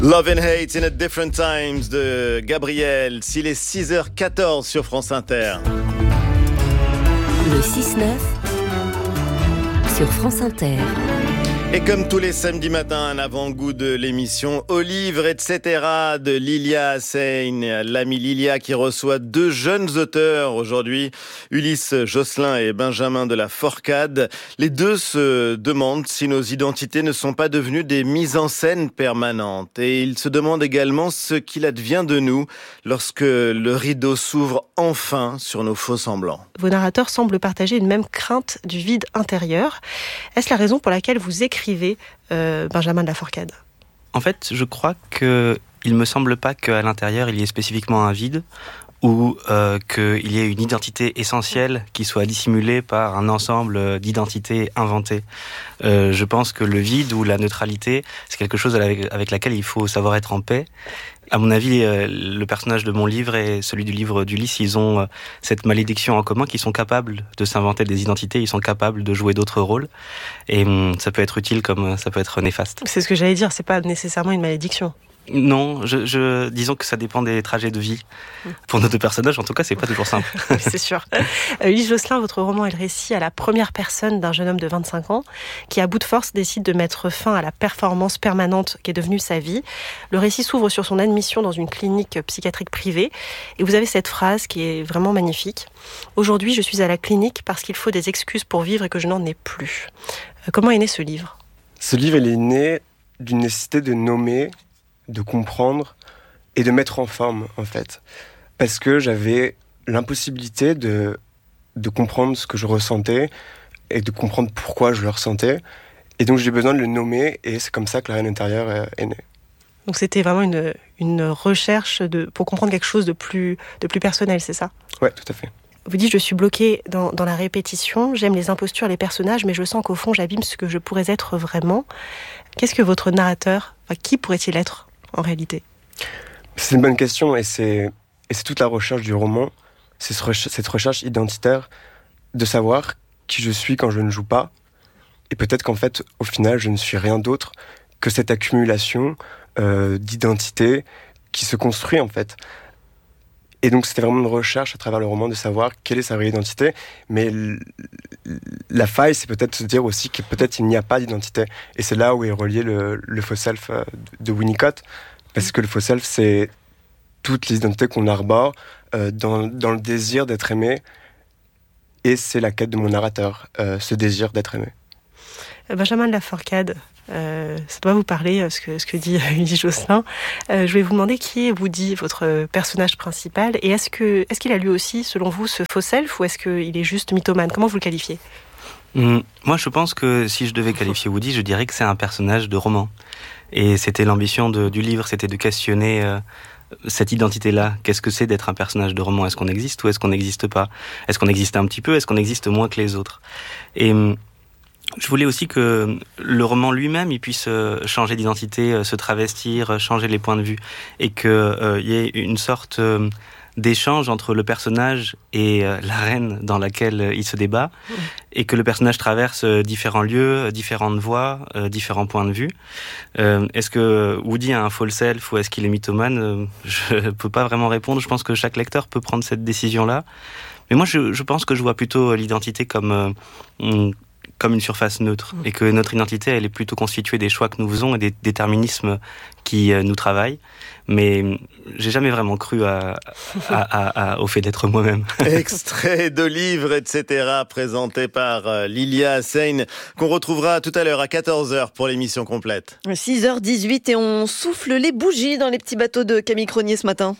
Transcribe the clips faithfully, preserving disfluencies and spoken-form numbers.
Love and Hate in a Different Times de Gabriel. S'il est six heures quatorze sur France Inter. Le six neuf sur France Inter. Et comme tous les samedis matins, un avant-goût de l'émission Au livre, et cetera de Lilia Hussein, l'ami Lilia qui reçoit deux jeunes auteurs aujourd'hui, Ulysse Josselin et Benjamin de la Forcade. Les deux se demandent si nos identités ne sont pas devenues des mises en scène permanentes. Et ils se demandent également ce qu'il advient de nous lorsque le rideau s'ouvre enfin sur nos faux semblants. Vos narrateurs semblent partager une même crainte du vide intérieur. Est-ce la raison pour laquelle vous écrivez Écrivez euh, Benjamin de la Forcade? En fait, je crois que il me semble pas qu'à l'intérieur il y ait spécifiquement un vide ou euh, qu'il y ait une identité essentielle qui soit dissimulée par un ensemble d'identités inventées. Euh, je pense que le vide ou la neutralité, c'est quelque chose avec, avec laquelle il faut savoir être en paix. À mon avis, euh, le personnage de mon livre et celui du livre d'Ulysse, ils ont euh, cette malédiction en commun qu'ils sont capables de s'inventer des identités, ils sont capables de jouer d'autres rôles. Et hum, ça peut être utile comme ça peut être néfaste. C'est ce que j'allais dire, c'est pas nécessairement une malédiction. Non, je, je, disons que ça dépend des trajets de vie. Pour nos deux personnages, en tout cas, c'est pas toujours simple. C'est sûr. Euh, Ulysse Josselin, votre roman est le récit à la première personne d'un jeune homme de vingt-cinq ans qui, à bout de force, décide de mettre fin à la performance permanente qui est devenue sa vie. Le récit s'ouvre sur son admission dans une clinique psychiatrique privée. Et vous avez cette phrase qui est vraiment magnifique. « Aujourd'hui, je suis à la clinique parce qu'il faut des excuses pour vivre et que je n'en ai plus. » euh, Comment est né ce livre ? Ce livre, il est né d'une nécessité de nommer, de comprendre et de mettre en forme, en fait. Parce que j'avais l'impossibilité de, de comprendre ce que je ressentais et de comprendre pourquoi je le ressentais. Et donc, j'ai besoin de le nommer et c'est comme ça que La Reine intérieure est née. Donc, c'était vraiment une, une recherche de, pour comprendre quelque chose de plus, de plus personnel, c'est ça ? Ouais, tout à fait. Vous dites, je suis bloquée dans, dans la répétition, j'aime les impostures, les personnages, mais je sens qu'au fond, j'abîme ce que je pourrais être vraiment. Qu'est-ce que votre narrateur, enfin, qui pourrait-il être en réalité ? C'est une bonne question et c'est, et c'est toute la recherche du roman. C'est cette recherche identitaire de savoir qui je suis quand je ne joue pas. Et peut-être qu'en fait, au final, je ne suis rien d'autre que cette accumulation euh, d'identité qui se construit en fait. Et donc c'était vraiment une recherche à travers le roman de savoir quelle est sa vraie identité. Mais l- la faille, c'est peut-être se dire aussi que peut-être il n'y a pas d'identité. Et c'est là où est relié le, le faux self de Winnicott. Parce que le faux self, c'est toutes les identités qu'on arbore euh, dans, dans le désir d'être aimé. Et c'est la quête de mon narrateur, euh, ce désir d'être aimé. Benjamin de la Forcade, euh, ça doit vous parler, ce que, ce que dit Ulysse Josselin. Euh, je vais vous demander qui est Woody, votre personnage principal, et est-ce, que, est-ce qu'il a lui aussi, selon vous, ce faux self, ou est-ce qu'il est juste mythomane ? Comment vous le qualifiez ? Mmh. Moi, je pense que si je devais qualifier Woody, je dirais que c'est un personnage de roman. Et c'était l'ambition de, du livre, c'était de questionner euh, cette identité-là. Qu'est-ce que c'est d'être un personnage de roman ? Est-ce qu'on existe ou est-ce qu'on n'existe pas ? Est-ce qu'on existe un petit peu ? Est-ce qu'on existe moins que les autres ? Et je voulais aussi que le roman lui-même il puisse changer d'identité, se travestir, changer les points de vue, et qu'il euh, y ait une sorte euh, d'échange entre le personnage et euh, l'arène dans laquelle il se débat, mmh. et que le personnage traverse différents lieux, différentes voies, euh, différents points de vue. Euh, est-ce que Woody a un faux self ou est-ce qu'il est mythomane ? Je ne peux pas vraiment répondre. Je pense que chaque lecteur peut prendre cette décision-là. Mais moi, je, je pense que je vois plutôt l'identité comme... Euh, comme une surface neutre, et que notre identité, elle est plutôt constituée des choix que nous faisons et des déterminismes qui euh, nous travaillent. Mais j'ai jamais vraiment cru à, à, à, à, au fait d'être moi-même. Extrait de livres, et cetera, présenté par euh, Lilia Hussein, qu'on retrouvera tout à l'heure à quatorze heures pour l'émission complète. six heures dix-huit et on souffle les bougies dans les petits bateaux de Camille Cronier ce matin.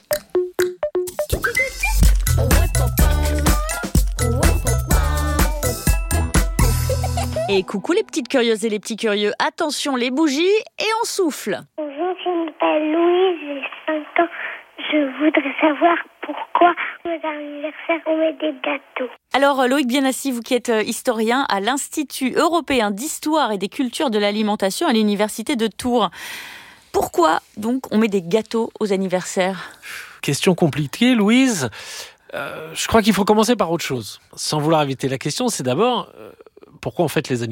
Et coucou les petites curieuses et les petits curieux, attention les bougies et on souffle. Bonjour, je m'appelle Louise, j'ai cinq ans. Je voudrais savoir pourquoi aux anniversaires on met des gâteaux. Alors Loïc Bienassi, vous qui êtes historien à l'Institut européen d'histoire et des cultures de l'alimentation à l'université de Tours. Pourquoi donc on met des gâteaux aux anniversaires ? Question compliquée Louise. Euh, je crois qu'il faut commencer par autre chose. Sans vouloir éviter la question, c'est d'abord... Euh, pourquoi on fête les anniversaires ?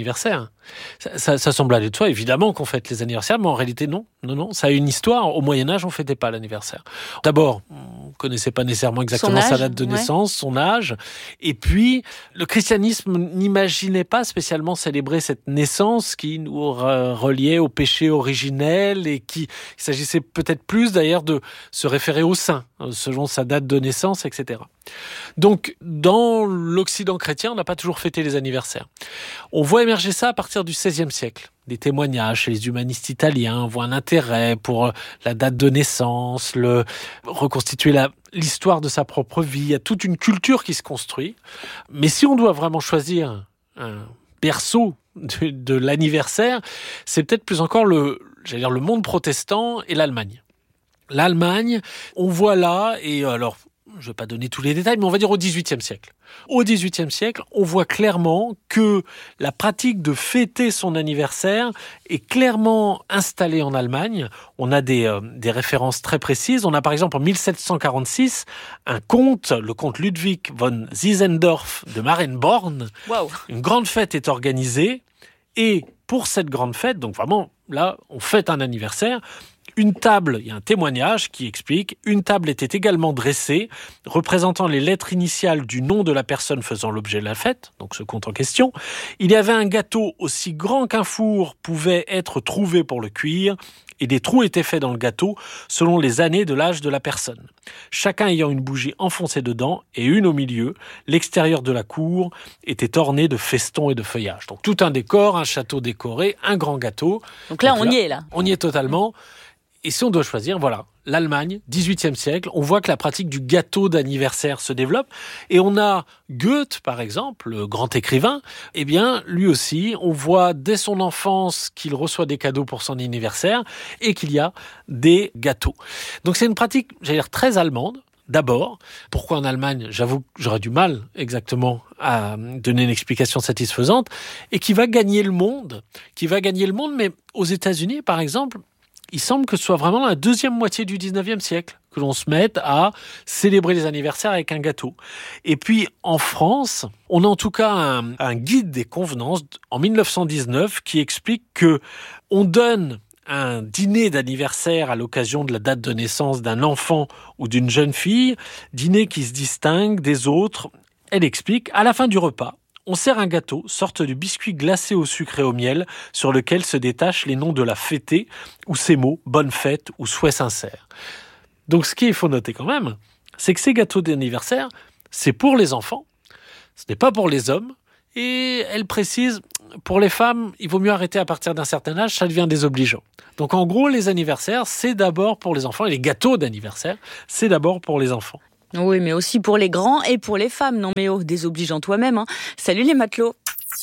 Ça, ça, ça semble aller de soi, évidemment qu'on fête les anniversaires, mais en réalité non, non, non, ça a une histoire. Au Moyen-Âge, on fêtait pas l'anniversaire. D'abord, on connaissait pas nécessairement exactement sa date de naissance, ouais. son âge, et puis le christianisme n'imaginait pas spécialement célébrer cette naissance qui nous reliait au péché originel et qui, il s'agissait peut-être plus d'ailleurs de se référer au saint, selon sa date de naissance, et cetera. Donc, dans l'Occident chrétien, on n'a pas toujours fêté les anniversaires. On voit émerger ça à partir du seizième siècle. Des témoignages chez les humanistes italiens voient un intérêt pour la date de naissance, le reconstituer la, l'histoire de sa propre vie. Il y a toute une culture qui se construit. Mais si on doit vraiment choisir un berceau de, de l'anniversaire, c'est peut-être plus encore le, j'allais dire, le monde protestant et l'Allemagne. L'Allemagne, on voit là, et alors, je ne vais pas donner tous les détails, mais on va dire au dix-huitième siècle. Au dix-huitième siècle, on voit clairement que la pratique de fêter son anniversaire est clairement installée en Allemagne. On a des, euh, des références très précises. On a par exemple en mille sept cent quarante-six un comte, le comte Ludwig von Zinzendorf de Marienborn. Wow. Une grande fête est organisée et pour cette grande fête, donc vraiment là, on fête un anniversaire. Une table, il y a un témoignage qui explique, une table était également dressée, représentant les lettres initiales du nom de la personne faisant l'objet de la fête, donc ce compte en question. Il y avait un gâteau aussi grand qu'un four pouvait être trouvé pour le cuire, et des trous étaient faits dans le gâteau selon les années de l'âge de la personne. Chacun ayant une bougie enfoncée dedans et une au milieu, l'extérieur de la cour était orné de festons et de feuillages. Donc tout un décor, un château décoré, un grand gâteau. Donc là, Donc, on là, y est là. On y est totalement. Et si on doit choisir, voilà, l'Allemagne, dix-huitième siècle, on voit que la pratique du gâteau d'anniversaire se développe. Et on a Goethe, par exemple, le grand écrivain, eh bien, lui aussi, on voit dès son enfance qu'il reçoit des cadeaux pour son anniversaire et qu'il y a des gâteaux. Donc c'est une pratique, j'allais dire, très allemande. D'abord, pourquoi en Allemagne? J'avoue que j'aurais du mal exactement à donner une explication satisfaisante. Et qui va gagner le monde, qui va gagner le monde, mais aux États-Unis, par exemple, il semble que ce soit vraiment la deuxième moitié du dix-neuvième siècle que l'on se mette à célébrer les anniversaires avec un gâteau. Et puis, en France, on a en tout cas un, un guide des convenances en mille neuf cent dix-neuf qui explique que on donne un dîner d'anniversaire à l'occasion de la date de naissance d'un enfant ou d'une jeune fille, dîner qui se distingue des autres. Elle explique, à la fin du repas, on sert un gâteau, sorte de biscuit glacé au sucre et au miel, sur lequel se détachent les noms de la fêtée ou ces mots « bonne fête » ou « souhait sincère ». Donc ce qu'il faut noter quand même, c'est que ces gâteaux d'anniversaire, c'est pour les enfants, ce n'est pas pour les hommes. Et elle précise, pour les femmes, il vaut mieux arrêter à partir d'un certain âge, ça devient désobligeant. Donc en gros, les anniversaires, c'est d'abord pour les enfants, et les gâteaux d'anniversaire, c'est d'abord pour les enfants. Oui, mais aussi pour les grands et pour les femmes. Non mais oh, désobligeant toi-même. Hein. Salut les matelots.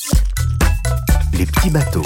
Les petits bateaux.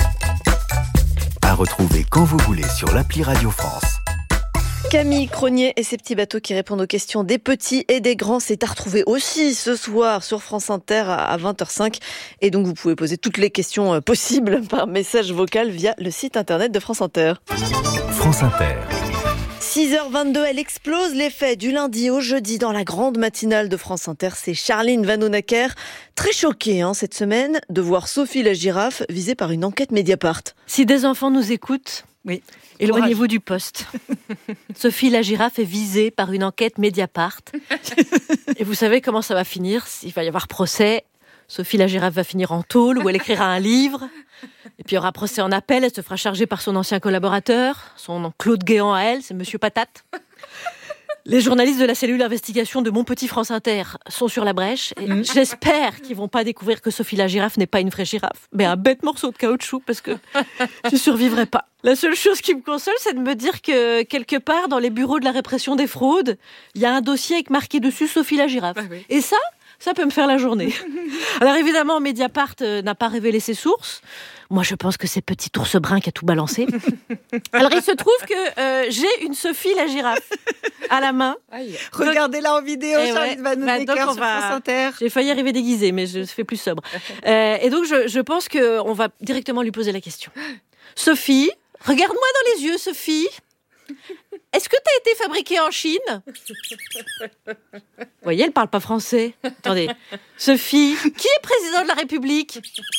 À retrouver quand vous voulez sur l'appli Radio France. Camille Cronier et ses petits bateaux qui répondent aux questions des petits et des grands. C'est à retrouver aussi ce soir sur France Inter à vingt heures cinq. Et donc vous pouvez poser toutes les questions possibles par message vocal via le site internet de France Inter. France Inter. six heures vingt-deux, elle explose les faits du lundi au jeudi dans la grande matinale de France Inter. C'est Charline Vanhoenacker, très choquée hein, cette semaine de voir Sophie la girafe visée par une enquête Mediapart. Si des enfants nous écoutent, oui, éloignez-vous du poste. Sophie la girafe est visée par une enquête Mediapart. Et vous savez comment ça va finir? Il va y avoir procès. Sophie la girafe va finir en tôle où elle écrira un livre. Et puis il y aura procès en appel, elle se fera charger par son ancien collaborateur, son Claude Guéant à elle, c'est Monsieur Patate. Les journalistes de la cellule investigation de Mon Petit France Inter sont sur la brèche. Et mmh. J'espère qu'ils vont pas découvrir que Sophie la girafe n'est pas une vraie girafe, mais un bête morceau de caoutchouc, parce que je survivrai pas. La seule chose qui me console, c'est de me dire que quelque part dans les bureaux de la répression des fraudes, il y a un dossier avec marqué dessus Sophie la girafe. Ah oui. Et ça, ça peut me faire la journée. Alors évidemment, Mediapart euh, n'a pas révélé ses sources. Moi, je pense que c'est Petit Ours Brun qui a tout balancé. Alors, il se trouve que euh, j'ai une Sophie la girafe à la main. Aïe. Regardez-la en vidéo, Charline Vanhoenacker bah, sur va... France Inter. J'ai failli arriver déguisée, mais je fais plus sobre. Euh, et donc, je, je pense qu'on va directement lui poser la question. Sophie, regarde-moi dans les yeux, Sophie. Est-ce que t'as été fabriquée en Chine? Vous voyez, elle parle pas français. Attendez. Sophie, qui est président de la République?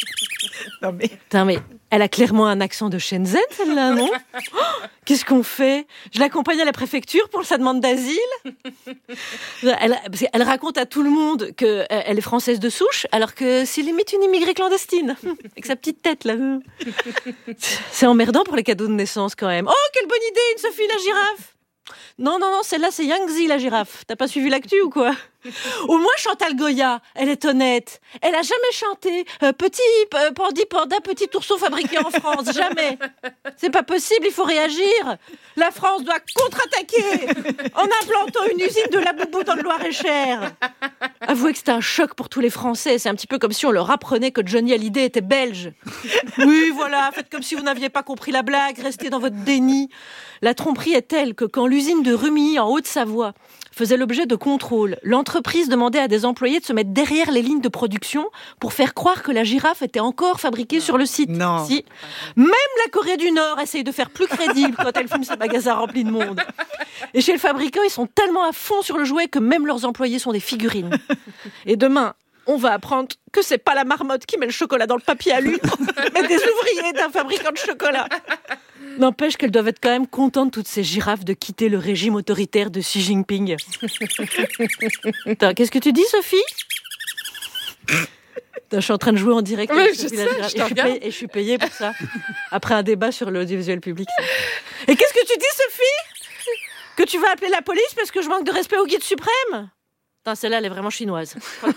Non mais... Putain, mais elle a clairement un accent de Shenzhen, celle-là, non? Oh, qu'est-ce qu'on fait? Je l'accompagne à la préfecture pour sa demande d'asile. Elle, elle raconte à tout le monde qu'elle est française de souche, alors que c'est limite une immigrée clandestine, avec sa petite tête, là. C'est emmerdant pour les cadeaux de naissance, quand même. Oh, quelle bonne idée, une Sophie la girafe! Non, non, non, celle-là, c'est Yangtze, la girafe. T'as pas suivi l'actu ou quoi? Au moins, Chantal Goya, elle est honnête. Elle a jamais chanté euh, Petit euh, Pandi Panda, petit ourson fabriqué en France. Jamais. C'est pas possible, il faut réagir. La France doit contre-attaquer en implantant une usine de la boubou dans le Loir-et-Cher. Avouez que c'était un choc pour tous les Français. C'est un petit peu comme si on leur apprenait que Johnny Hallyday était belge. Oui, voilà, faites comme si vous n'aviez pas compris la blague, restez dans votre déni. La tromperie est telle que quand l'usine de Rumilly, en Haute-Savoie, faisait l'objet de contrôles, l'entreprise demandait à des employés de se mettre derrière les lignes de production pour faire croire que la girafe était encore fabriquée non. sur le site. Non. Si. Même la Corée du Nord essaye de faire plus crédible quand elle fume ses magasins remplis de monde. Et chez le fabricant, ils sont tellement à fond sur le jouet que même leurs employés sont des figurines. Et demain, on va apprendre que c'est pas la marmotte qui met le chocolat dans le papier à l'huître, mais des ouvriers d'un fabricant de chocolat. N'empêche qu'elles doivent être quand même contentes, toutes ces girafes, de quitter le régime autoritaire de Xi Jinping. Attends, qu'est-ce que tu dis, Sophie? Attends, je suis en train de jouer en direct. Oui, avec je Sophie sais, la girafe. je et, je suis payée, et je suis payée pour ça. Après un débat sur l'audiovisuel public. Ça. Et qu'est-ce que tu dis, Sophie? Que tu vas appeler la police parce que je manque de respect au guide suprême? Putain, celle-là, elle est vraiment chinoise.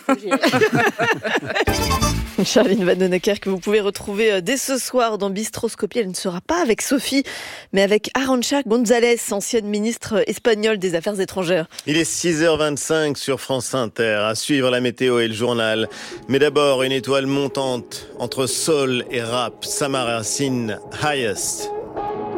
Charline Vanhoenacker, que vous pouvez retrouver dès ce soir dans Bistroscopie. Elle ne sera pas avec Sophie, mais avec Arantxa González, ancienne ministre espagnole des Affaires étrangères. Il est six heures vingt-cinq sur France Inter, à suivre la météo et le journal. Mais d'abord, une étoile montante entre soul et rap, Samara Sin, Highest.